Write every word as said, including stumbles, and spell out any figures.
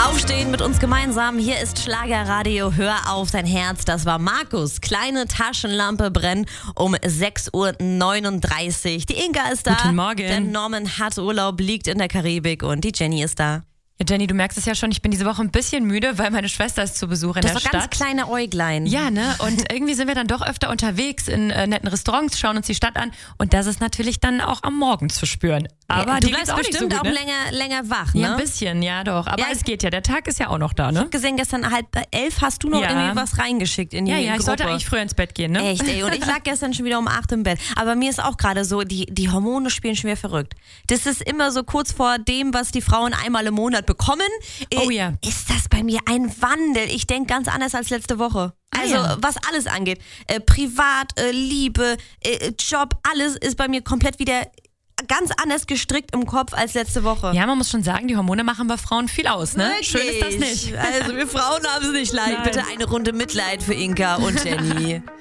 Aufstehen mit uns gemeinsam. Hier ist Schlagerradio. Hör auf dein Herz. Das war Markus. Kleine Taschenlampe brennen um sechs Uhr neununddreißig. Die Inga ist da. Guten Morgen. Der Norman hat Urlaub, liegt in der Karibik und die Jenny ist da. Ja, Jenny, du merkst es ja schon, ich bin diese Woche ein bisschen müde, weil meine Schwester ist zu Besuch in das der ist doch Stadt. ganz kleine Äuglein. Ja, ne? Und irgendwie sind wir dann doch öfter unterwegs in äh, netten Restaurants, schauen uns die Stadt an und das ist natürlich dann auch am Morgen zu spüren. Aber ja, du du bleibst auch bestimmt nicht so gut, auch ne? länger, länger wach, ne? Ja, ein bisschen, ja doch. Aber Ja, es geht ja, der Tag ist ja auch noch da, ne? Ich hab gesehen, gestern halb elf hast du noch Ja. irgendwie was reingeschickt in die Ja, ja, ich Gruppe. sollte eigentlich früher ins Bett gehen, ne? Echt, ey. Und ich lag gestern schon wieder um acht im Bett. Aber mir ist auch gerade so, die, die Hormone spielen schon wieder verrückt. Das ist immer so kurz vor dem, was die Frauen einmal im Monat bekommen. Oh Äh, ja. Ist das bei mir ein Wandel? Ich denke ganz anders als letzte Woche. Ah, Also, ja. was alles angeht. Äh, Privat, äh, Liebe, äh, Job, alles ist bei mir komplett wieder ganz anders gestrickt im Kopf als letzte Woche. Ja, man muss schon sagen, die Hormone machen bei Frauen viel aus, ne? Wirklich? Schön ist das nicht. Also, wir Frauen haben es nicht leicht. Nein. Bitte eine Runde Mitleid für Inka und Jenny.